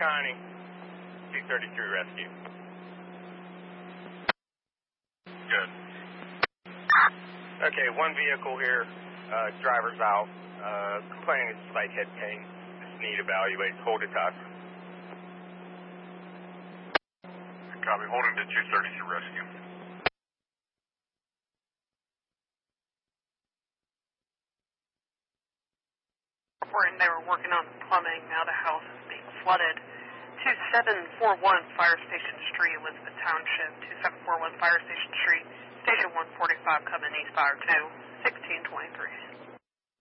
Connie, 233 rescue. Good. Okay, one vehicle here, driver's out, complaining of slight head pain. Just need evaluate, hold it up. Copy, holding to 232 rescue. Reporting they were working on plumbing. Now the house is being flooded. 2741 Fire Station Street, Elizabeth Township. 2741 Fire Station Street, Station 145 coming eastbound to 1623.